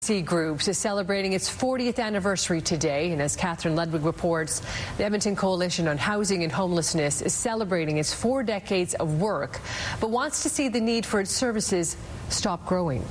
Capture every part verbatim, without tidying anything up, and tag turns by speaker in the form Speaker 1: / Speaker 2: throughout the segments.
Speaker 1: C Groups is celebrating its fortieth anniversary today, and as Catherine Ludwig reports, the Edmonton Coalition on Housing and Homelessness is celebrating its four decades of work, but wants to see the need for its services stop growing.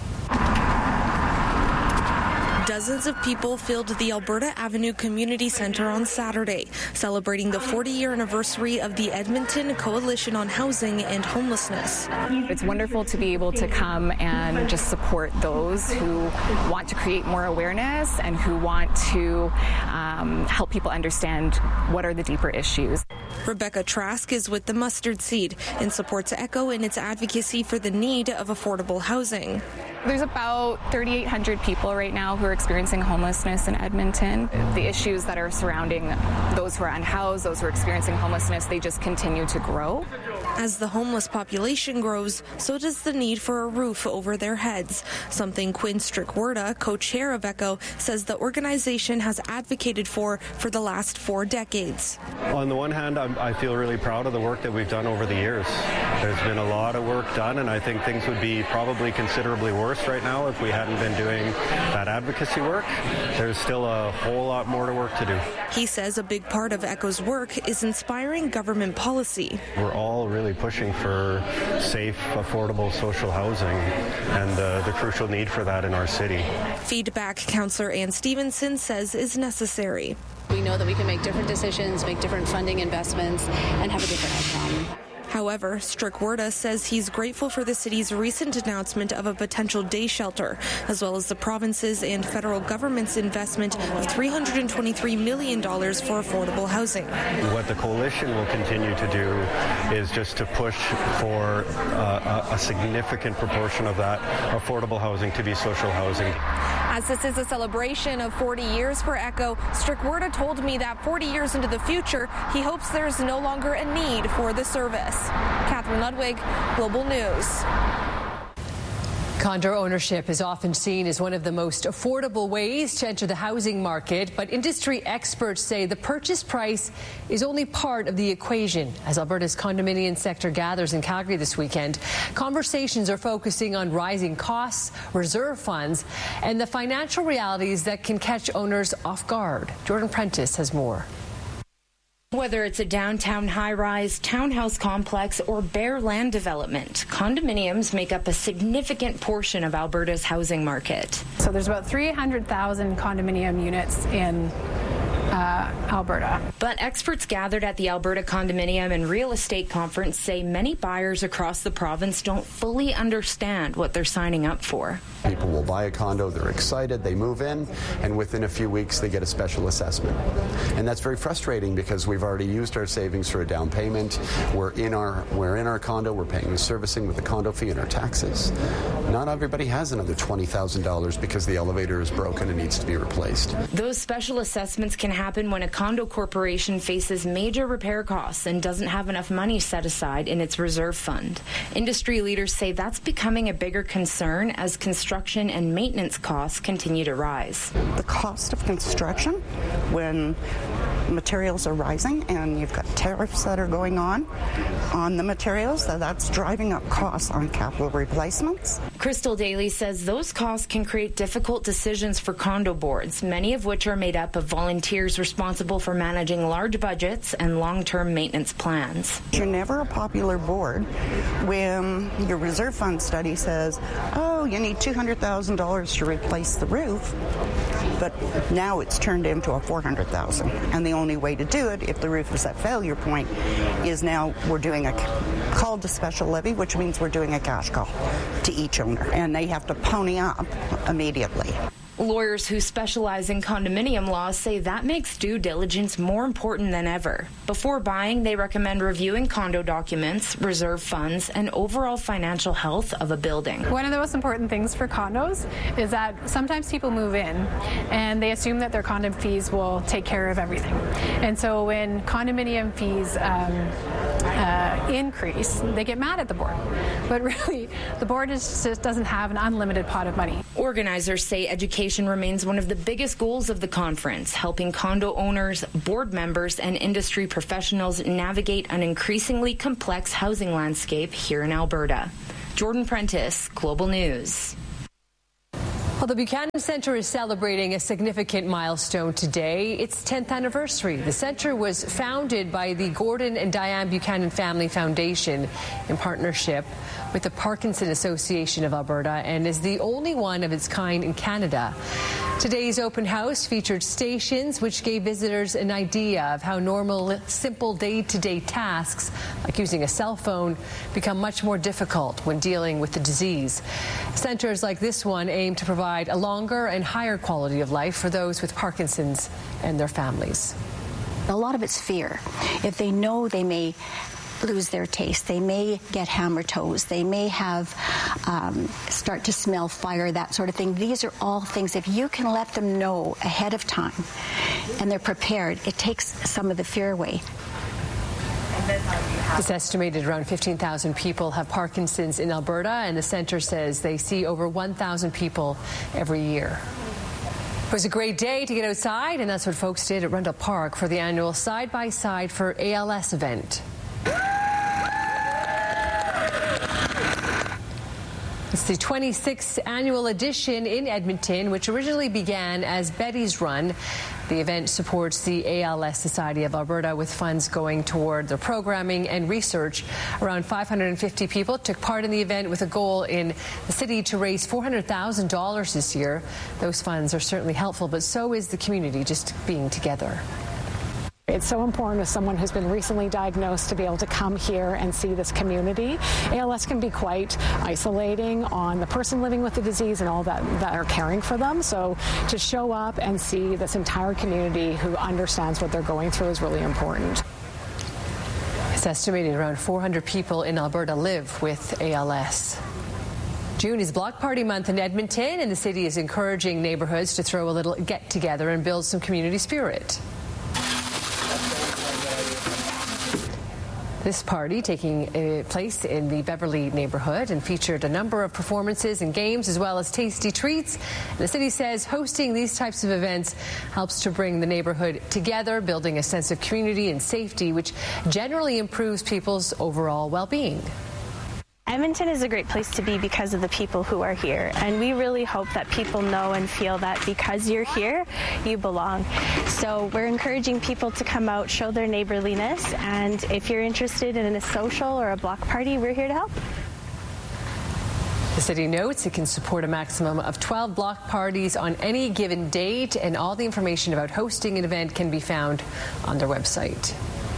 Speaker 2: Dozens of people filled the Alberta Avenue Community Centre on Saturday, celebrating the forty-year anniversary of the Edmonton Coalition on Housing and Homelessness.
Speaker 3: It's wonderful to be able to come and just support those who want to create more awareness and who want to um, help people understand what are the deeper issues.
Speaker 2: Rebecca Trask is with the Mustard Seed and supports ECHO in its advocacy for the need of affordable housing.
Speaker 3: There's about thirty-eight hundred people right now who are experiencing homelessness in Edmonton. The issues that are surrounding those who are unhoused, those who are experiencing homelessness, they just continue to grow.
Speaker 2: As the homeless population grows, so does the need for a roof over their heads, something Quinn Strickwerda, co-chair of ECHO, says the organization has advocated for for the last four decades.
Speaker 4: On the one hand, I'm, I feel really proud of the work that we've done over the years. There's been a lot of work done, and I think things would be probably considerably worse right now if we hadn't been doing that advocacy work. There's still a whole lot more to work to do.
Speaker 2: He says a big part of ECHO's work is inspiring government policy.
Speaker 4: We're all really pushing for safe, affordable social housing and uh, the crucial need for that in our city.
Speaker 2: Feedback Councillor Ann Stevenson says is necessary.
Speaker 5: We know that we can make different decisions, make different funding investments, and have a different outcome.
Speaker 2: However, Strickwerda says he's grateful for the city's recent announcement of a potential day shelter, as well as the province's and federal government's investment of three hundred twenty-three million dollars for affordable housing.
Speaker 4: What the coalition will continue to do is just to push for uh, a, a significant proportion of that affordable housing to be social housing.
Speaker 2: As this is a celebration of forty years for ECHO, Strickwerda told me that forty years into the future, he hopes there's no longer a need for the service. Catherine Ludwig, Global News.
Speaker 1: Condo ownership is often seen as one of the most affordable ways to enter the housing market, but industry experts say the purchase price is only part of the equation. As Alberta's condominium sector gathers in Calgary this weekend, conversations are focusing on rising costs, reserve funds, and the financial realities that can catch owners off guard. Jordan Prentice has more.
Speaker 6: Whether it's a downtown high-rise, townhouse complex, or bare land development, condominiums make up a significant portion of Alberta's housing market.
Speaker 7: So there's about three hundred thousand condominium units in Uh, Alberta.
Speaker 6: But experts gathered at the Alberta Condominium and Real Estate Conference say many buyers across the province don't fully understand what they're signing up for.
Speaker 8: People will buy a condo, they're excited, they move in, and within a few weeks they get a special assessment. And that's very frustrating because we've already used our savings for a down payment. We're in our we're in our condo, we're paying the servicing with the condo fee and our taxes. Not everybody has another twenty thousand dollars because the elevator is broken and needs to be replaced.
Speaker 6: Those special assessments can happen when a condo corporation faces major repair costs and doesn't have enough money set aside in its reserve fund. Industry leaders say that's becoming a bigger concern as construction and maintenance costs continue to rise.
Speaker 9: The cost of construction, when materials are rising and you've got tariffs that are going on on the materials, so that's driving up costs on capital replacements.
Speaker 6: Crystal Daly says those costs can create difficult decisions for condo boards, many of which are made up of volunteers responsible for managing large budgets and long-term maintenance plans.
Speaker 9: You're never a popular board when your reserve fund study says, oh, you need two hundred thousand dollars to replace the roof, but now it's turned into a four hundred thousand dollars. And the only way to do it, if the roof is at failure point, is now we're doing a call to special levy, which means we're doing a cash call to each owner, and they have to pony up immediately.
Speaker 6: Lawyers who specialize in condominium law say that makes due diligence more important than ever. Before buying, they recommend reviewing condo documents, reserve funds, and overall financial health of a building.
Speaker 7: One of the most important things for condos is that sometimes people move in and they assume that their condo fees will take care of everything. And so when condominium fees um, uh, increase, they get mad at the board. But really, the board is, just doesn't have an unlimited pot of money.
Speaker 6: Organizers say education remains one of the biggest goals of the conference, helping condo owners, board members, and industry professionals navigate an increasingly complex housing landscape here in Alberta. Jordan Prentice, Global News.
Speaker 1: Well, the Buchanan Centre is celebrating a significant milestone today. Its tenth anniversary. The centre was founded by the Gordon and Diane Buchanan Family Foundation in partnership with the Parkinson Association of Alberta and is the only one of its kind in Canada. Today's open house featured stations which gave visitors an idea of how normal, simple day-to-day tasks, like using a cell phone, become much more difficult when dealing with the disease. Centres like this one aim to provide a longer and higher quality of life for those with Parkinson's and their families.
Speaker 10: A lot of it's fear. If they know they may lose their taste, they may get hammer toes, they may have um, start to smell fire, that sort of thing. These are all things, if you can let them know ahead of time and they're prepared, it takes some of the fear away.
Speaker 1: It's estimated around fifteen thousand people have Parkinson's in Alberta, and the centre says they see over one thousand people every year. It was a great day to get outside, and that's what folks did at Rundle Park for the annual Side by Side for A L S event. It's the twenty-sixth annual edition in Edmonton, which originally began as Betty's Run. The event supports the A L S Society of Alberta with funds going toward their programming and research. Around five hundred fifty people took part in the event with a goal in the city to raise four hundred thousand dollars this year. Those funds are certainly helpful, but so is the community just being together.
Speaker 11: It's so important as someone who's been recently diagnosed to be able to come here and see this community. A L S can be quite isolating on the person living with the disease and all that that are caring for them. So to show up and see this entire community who understands what they're going through is really important.
Speaker 1: It's estimated around four hundred people in Alberta live with A L S. June is Block Party Month in Edmonton, and the city is encouraging neighborhoods to throw a little get-together and build some community spirit. This party taking uh, place in the Beverly neighborhood and featured a number of performances and games as well as tasty treats. The city says hosting these types of events helps to bring the neighborhood together, building a sense of community and safety, which generally improves people's overall well-being.
Speaker 12: Edmonton is a great place to be because of the people who are here, and we really hope that people know and feel that because you're here, you belong. So we're encouraging people to come out, show their neighborliness, and if you're interested in a social or a block party, we're here to help.
Speaker 1: The city notes it can support a maximum of twelve block parties on any given date, and all the information about hosting an event can be found on their website.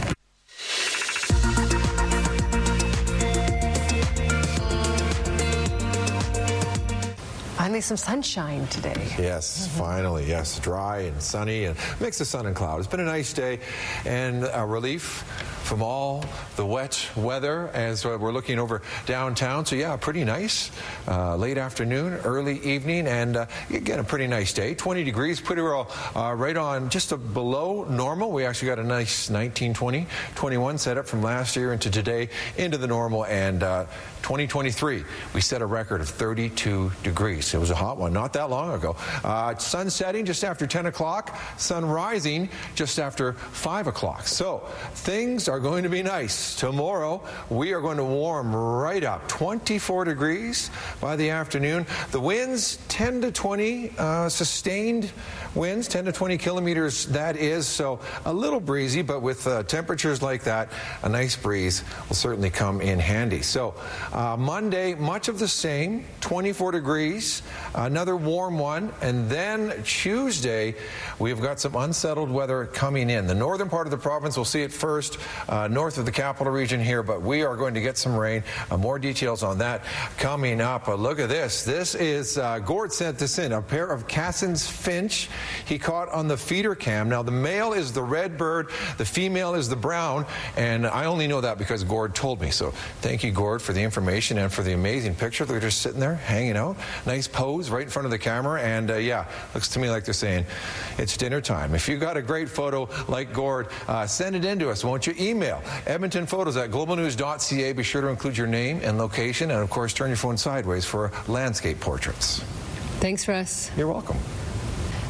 Speaker 1: Finally, some sunshine today.
Speaker 13: Yes, mm-hmm. finally, yes. Dry and sunny and mix of sun and cloud. It's been a nice day and a relief from all the wet weather as we're looking over downtown. So, yeah, pretty nice. Uh, late afternoon, early evening, and uh, again, a pretty nice day. twenty degrees, pretty well uh, right on just a below normal. We actually got a nice nineteen, twenty, twenty-one set up from last year into today into the normal, and uh, twenty twenty-three, we set a record of thirty-two degrees. It was a hot one not that long ago. Uh, sun setting just after ten o'clock, sun rising just after five o'clock. So things are going to be nice. Tomorrow, we are going to warm right up. twenty-four degrees by the afternoon. The winds ten to twenty, uh, sustained winds, ten to twenty kilometers, that is. So a little breezy, but with uh, temperatures like that, a nice breeze will certainly come in handy. So uh, Monday, much of the same, twenty-four degrees, another warm one. And then Tuesday, we've got some unsettled weather coming in. The northern part of the province will see it first, uh, north of the capital region here, but we are going to get some rain. Uh, more details on that coming up. Uh, look at this. This is, uh, Gord sent this in, a pair of Cassin's finch he caught on the feeder cam. Now, the male is the red bird, the female is the brown, and I only know that because Gord told me. So thank you, Gord, for the information and for the amazing picture. They're just sitting there, hanging out. Nice pose right in front of the camera, and uh, yeah, looks to me like they're saying, it's dinner time. If you got a great photo like Gord, uh, send it in to us, won't you? Email edmonton photos at global news dot c a. Be sure to include your name and location, and of course, turn your phone sideways for landscape portraits.
Speaker 1: Thanks, Russ.
Speaker 13: You're welcome.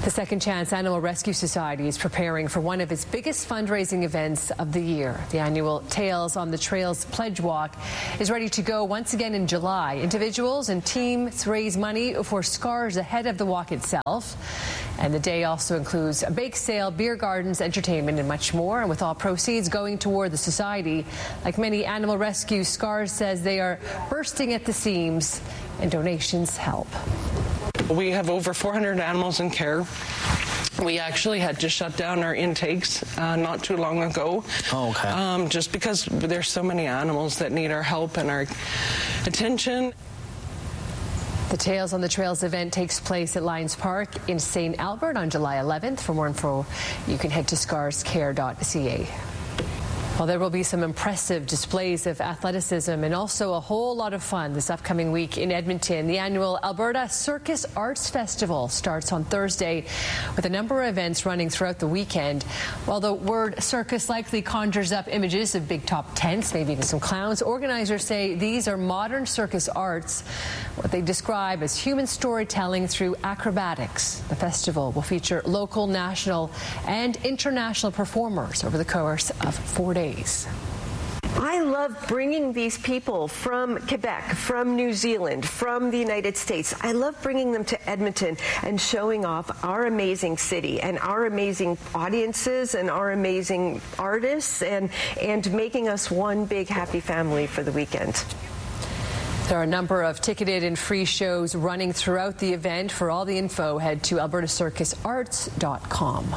Speaker 1: The Second Chance Animal Rescue Society is preparing for one of its biggest fundraising events of the year. The annual Tales on the Trails Pledge Walk is ready to go once again in July. Individuals and teams raise money for scars ahead of the walk itself. And the day also includes a bake sale, beer gardens, entertainment, and much more. And with all proceeds going toward the society, like many animal rescue, SCARS says they are bursting at the seams, and donations help.
Speaker 14: We have over four hundred animals in care. We actually had to shut down our intakes uh, not too long ago.
Speaker 15: Oh, okay.
Speaker 14: Um, just because there's so many animals that need our help and our attention.
Speaker 1: The Tales on the Trails event takes place at Lions Park in Saint Albert on July eleventh. For more info, you can head to scars care dot c a. Well, there will be some impressive displays of athleticism and also a whole lot of fun this upcoming week in Edmonton. The annual Alberta Circus Arts Festival starts on Thursday with a number of events running throughout the weekend. While the word circus likely conjures up images of big top tents, maybe even some clowns, organizers say these are modern circus arts, what they describe as human storytelling through acrobatics. The festival will feature local, national, and international performers over the course of four days.
Speaker 16: I love bringing these people from Quebec, from New Zealand, from the United States. I love bringing them to Edmonton and showing off our amazing city and our amazing audiences and our amazing artists and, and making us one big happy family for the weekend.
Speaker 1: There are a number of ticketed and free shows running throughout the event. For all the info, head to alberta circus arts dot com.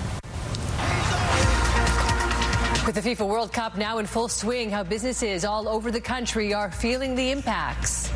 Speaker 1: With the FIFA World Cup now in full swing, how businesses all over the country are feeling the impacts.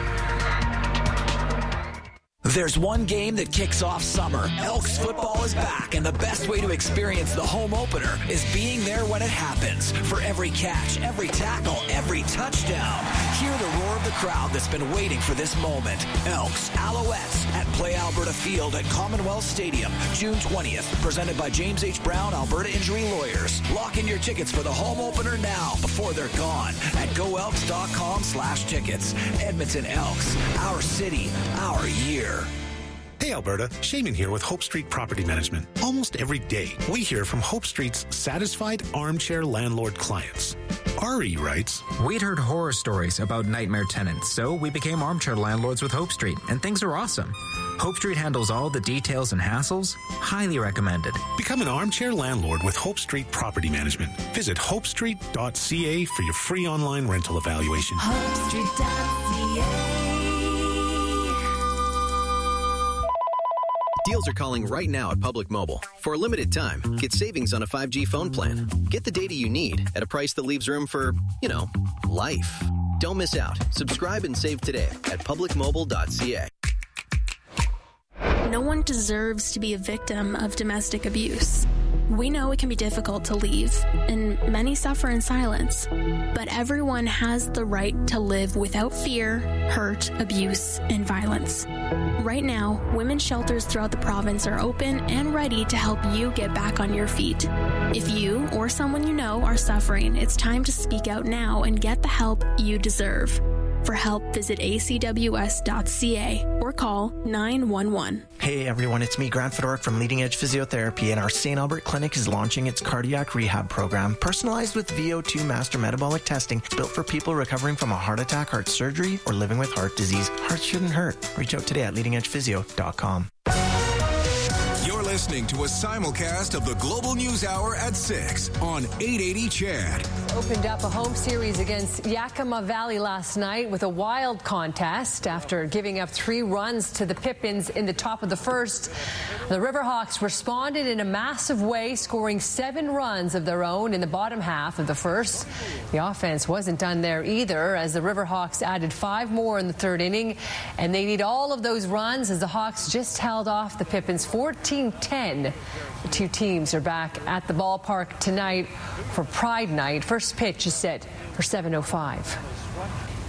Speaker 17: There's one game that kicks off summer. Elks football is back, and the best way to experience the home opener is being there when it happens. For every catch, every tackle, every touchdown, hear the roar of the crowd that's been waiting for this moment. Elks, Alouettes at Play Alberta Field at Commonwealth Stadium, June twentieth. Presented by James H. Brown, Alberta Injury Lawyers. Lock in your tickets for the home opener now before they're gone at go elks dot com slash tickets. Edmonton Elks, our city, our year.
Speaker 18: Hey Alberta, Shaman here with Hope Street Property Management. Almost every day, we hear from Hope Street's satisfied armchair landlord clients. Ari writes,
Speaker 19: We'd heard horror stories about nightmare tenants, so we became armchair landlords with Hope Street, and things are awesome. Hope Street handles all the details and hassles. Highly recommended.
Speaker 18: Become an armchair landlord with Hope Street Property Management. Visit hope street dot c a for your free online rental evaluation.
Speaker 20: hope street dot c a.
Speaker 21: Deals are calling right now at Public Mobile. For a limited time, get savings on a five G phone plan. Get the data you need at a price that leaves room for, you know, life. Don't miss out. Subscribe and save today at public mobile dot c a.
Speaker 22: No one deserves to be a victim of domestic abuse. We know it can be difficult to leave, and many suffer in silence. But everyone has the right to live without fear, hurt, abuse, and violence. Right now, women's shelters throughout the province are open and ready to help you get back on your feet. If you or someone you know are suffering, it's time to speak out now and get the help you deserve. For help, visit a c w s dot c a or call nine one one.
Speaker 23: Hey everyone, it's me, Grant Fedoruk from Leading Edge Physiotherapy, and our Saint Albert Clinic is launching its cardiac rehab program, personalized with V O two master metabolic testing, built for people recovering from a heart attack, heart surgery, or living with heart disease. Hearts shouldn't hurt. Reach out today at leading edge physio dot com.
Speaker 24: You're listening to a simulcast of the Global News Hour at six on eight eighty C H A D.
Speaker 1: Opened up a home series against Yakima Valley last night with a wild contest. After giving up three runs to the Pippins in the top of the first, the Riverhawks responded in a massive way, scoring seven runs of their own in the bottom half of the first. The offense wasn't done there either, as the Riverhawks added five more in the third inning, and they need all of those runs as the Hawks just held off the Pippins fourteen ten. The two teams are back at the ballpark tonight for Pride Night. First pitch is set for seven oh five.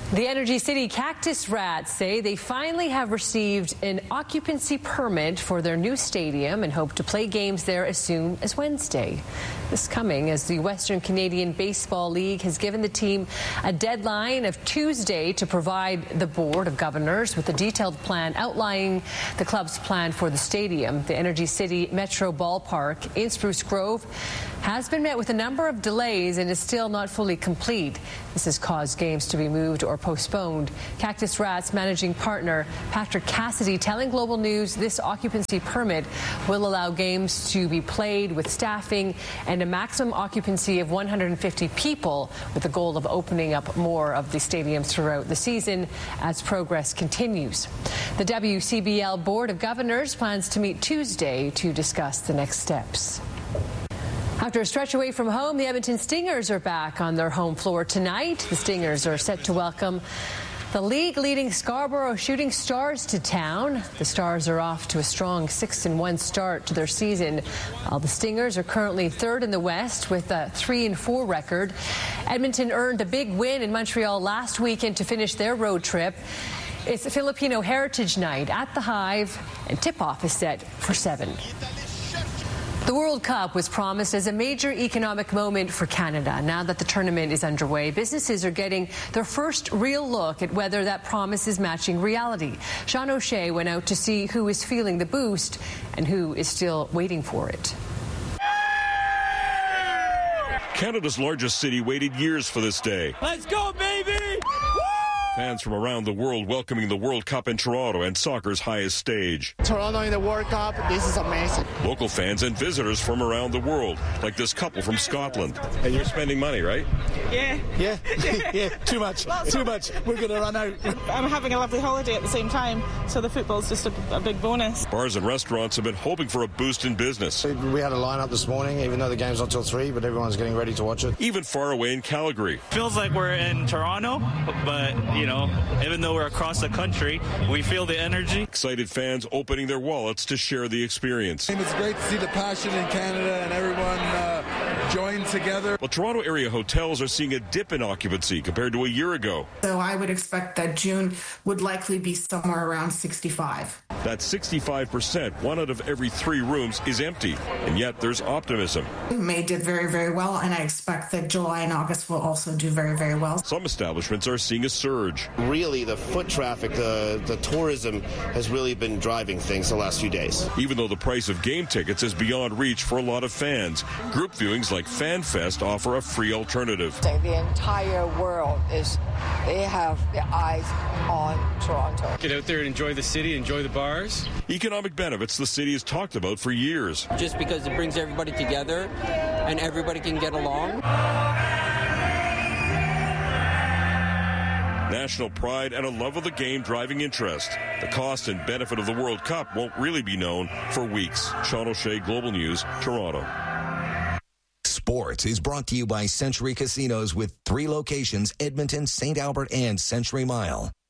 Speaker 1: The Energy City Cactus Rats say they finally have received an occupancy permit for their new stadium and hope to play games there as soon as Wednesday. This coming as the Western Canadian Baseball League has given the team a deadline of Tuesday to provide the Board of Governors with a detailed plan outlining the club's plan for the stadium. The Energy City Metro Ballpark in Spruce Grove has been met with a number of delays and is still not fully complete. This has caused games to be moved or postponed. Cactus Rats managing partner Patrick Cassidy telling Global News this occupancy permit will allow games to be played with staffing and a maximum occupancy of one hundred fifty people, with the goal of opening up more of the stadiums throughout the season as progress continues. The W C B L Board of Governors plans to meet Tuesday to discuss the next steps. After a stretch away from home, the Edmonton Stingers are back on their home floor tonight. The Stingers are set to welcome the league-leading Scarborough Shooting Stars to town. The Stars are off to a strong six and one start to their season, while the Stingers are currently third in the West with a three and four record. Edmonton earned a big win in Montreal last weekend to finish their road trip. It's a Filipino Heritage Night at the Hive, and tip-off is set for seven. The World Cup was promised as a major economic moment for Canada. Now that the tournament is underway, businesses are getting their first real look at whether that promise is matching reality. Sean O'Shea went out to see who is feeling the boost and who is still waiting for it.
Speaker 3: Canada's largest city waited years for this day.
Speaker 4: Let's go, baby!
Speaker 3: Fans from around the world welcoming the World Cup in Toronto and soccer's highest stage.
Speaker 4: Toronto in the World Cup, this is amazing.
Speaker 3: Local fans and visitors from around the world, like this couple from Scotland. And you're spending money, right?
Speaker 4: Yeah.
Speaker 5: Yeah, yeah, too much, too much. We're going to run out.
Speaker 4: I'm having a lovely holiday at the same time, so the football's just a, a big bonus.
Speaker 3: Bars and restaurants have been hoping for a boost in business.
Speaker 5: We had a lineup this morning, even though the game's not till three, but everyone's getting ready to watch it.
Speaker 3: Even far away in Calgary.
Speaker 15: Feels like we're in Toronto, but, you know, even though we're across the country, we feel the energy.
Speaker 3: Excited fans opening their wallets to share the experience.
Speaker 25: It's great to see the passion in Canada and everyone uh, join together.
Speaker 3: Well, Toronto area hotels are seeing a dip in occupancy compared to a year ago.
Speaker 26: So I would expect that June would likely be somewhere around sixty-five.
Speaker 3: That's sixty-five percent. One out of every three rooms is empty, and yet there's optimism.
Speaker 26: May did very, very well, and I expect that July and August will also do very, very well.
Speaker 3: Some establishments are seeing a surge.
Speaker 27: Really, the foot traffic, the, the tourism has really been driving things the last few days.
Speaker 3: Even though the price of game tickets is beyond reach for a lot of fans, group viewings like FanFest offer a free alternative.
Speaker 28: The entire world is, they have their eyes on Toronto.
Speaker 29: Get out there and enjoy the city, enjoy the bars.
Speaker 3: Economic benefits the city has talked about for years.
Speaker 30: Just because it brings everybody together and everybody can get along.
Speaker 3: National pride and a love of the game driving interest. The cost and benefit of the World Cup won't really be known for weeks. Sean O'Shea, Global News, Toronto.
Speaker 31: Sports is brought to you by Century Casinos with three locations, Edmonton, Saint Albert, and Century Mile.